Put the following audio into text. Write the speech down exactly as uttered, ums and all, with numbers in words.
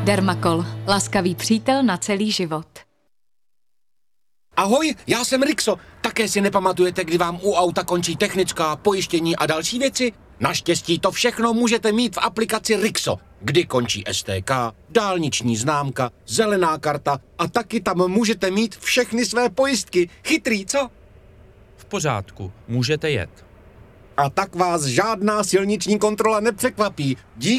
Dermacol. Laskavý přítel na celý život. Ahoj, já jsem Rixo. Také si nepamatujete, kdy vám u auta končí technická, pojištění a další věci? Naštěstí to všechno můžete mít v aplikaci Rixo, kdy končí S T K, dálniční známka, zelená karta a taky tam můžete mít všechny své pojistky. Chytrý, co? V pořádku, můžete jet. A tak vás žádná silniční kontrola nepřekvapí. Díky.